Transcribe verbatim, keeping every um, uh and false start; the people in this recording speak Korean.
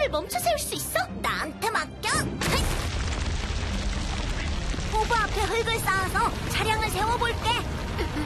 차를 멈춰 세울 수 있어? 나한테 맡겨. 호브 앞에 흙을 쌓아서 차량을 세워볼게.